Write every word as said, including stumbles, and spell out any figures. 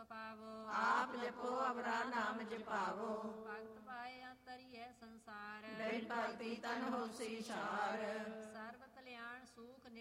ਪਾਵੋ। ਆਪ ਜਪੋ ਅਵਰਾ ਨਾਮ ਜਪਾਵੋ। ਭਗਤ ਪਾਇਆ ਤਰੀਐ ਸੰਸਾਰ। ਬਿਨ ਭਗਤੀ ਤਨ ਹੋਸੀ ਛਾਰ।